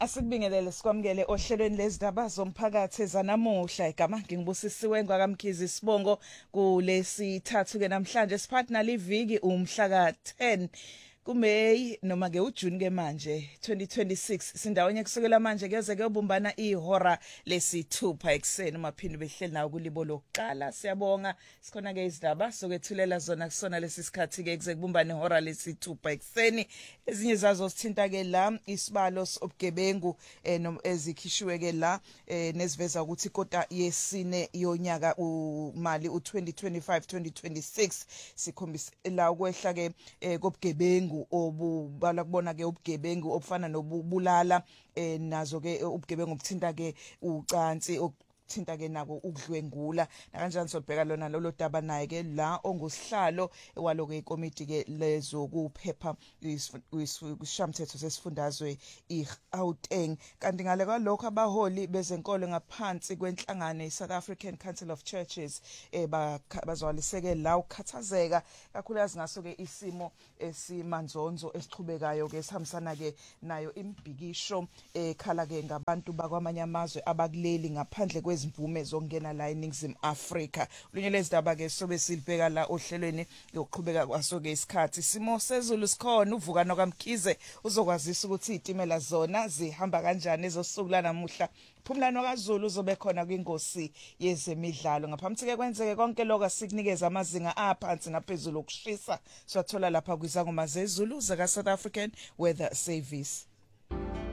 Asikubingelele sikwamukele ohlelweni lezindaba zomphakathi ezanamuhla igama ngingibusisiwe ngwakamkhizi Sibongo kulesithathu ke namhlanje sipartner liviki umhla ka10 kuMay noma ke uJune ke manje 2026 sindawonye kusukela manje kuyeze kuyobumbana ihora lesithupha ekseni maphindi behleli nawo kulibo lokuqala siyabonga sikhona ke izindaba sokwethulela zona kusona lesisikhathi ke kuze kubumbane ihora lesithupha ekseni ezinye zazo sithinta ke la isibalo sobugebengu ezikhishiwe ke la nesiveza ukuthi ikota yesine yonyaka umali u2025 2026 sikhombisa la ukwehla ke kobugebengu obubala kubona ke ubugebengu obufana nobubulala nazo ke ubugebengu obuthinta ke ucansi thinta ke nako ukudlwengula kanjani sobheka lona lolo daba naye ke la ongusihlalo waloke ikomiti ke lezokuphepha kwishamthetho sesifundazwe iGauteng kanti ngale kwalokho abaholi bezenkolo ngaphansi kwenhlangano iSouth African Council of Churches bazwaliseke la ukhathazeka kakhulukazi ngaso ke isimo esimanzonzo esichubekayo ke sihambisana ke nayo imbhikisho ekhala ke ngabantu bakwamanye amazwe abakuleli ngaphandle kwezimvume zokungena la eNingizimu Afrika lunye lezindaba ke sobe silibheka la ohlelweni yokuqhubeka kwaso ke isikhathi simo sezulu sikhona uvukano kaMkhize uzokwazisa ukuthi izitimela zona zihamba kanjani ezosuku lanamuhla Phumlano kaZulu uzobe khona kwingosi yezemidlalo ngaphambi ke kwenzeke konke lokho asikunikeza amazinga aphansi naphezulu okushisa siwathola lapha kwizangoma zezulu zaka South African Weather Service